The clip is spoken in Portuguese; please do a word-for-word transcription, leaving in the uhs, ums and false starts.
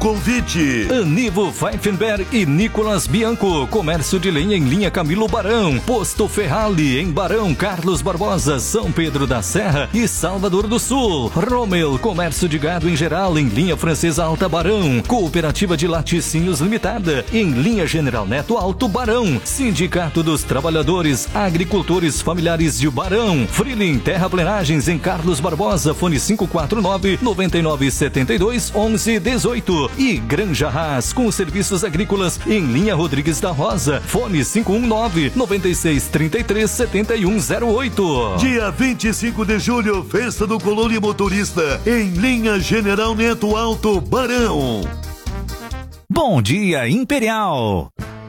convite. Anivo Pfeifenberg e Nicolas Bianco, comércio de lenha em linha Camilo Barão, Posto Ferrali em Barão, Carlos Barbosa, São Pedro da Serra e Salvador do Sul. Rommel, comércio de gado em geral em linha Francesa Alta Barão, Cooperativa de Laticínios Limitada em linha General Neto Alto Barão, Sindicato dos Trabalhadores Agricultores Familiares de Barão, Freeling Terraplenagens em Carlos Barbosa, fone cinco quatro nove, nove nove sete dois, onze dezoito e Granja Haas com serviços agrícolas em linha Rodrigues da Rosa, fone cinco um nove, nove seis três três, sete um zero oito. Dia vinte e cinco de julho, festa do Colônia Motorista em linha General Neto Alto Barão. Bom dia, Imperial.